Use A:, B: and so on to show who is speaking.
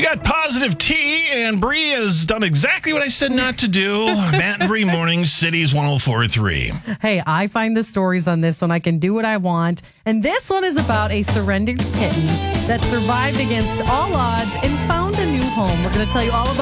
A: got Positive T, and Bree has done exactly what I said not to do. Matt and Bree Mornings, Cities 104.3.
B: Hey, I find the stories on this one. I can do what I want. And this one is about a surrendered kitten that survived against all odds and found a new home. We're going to tell you all about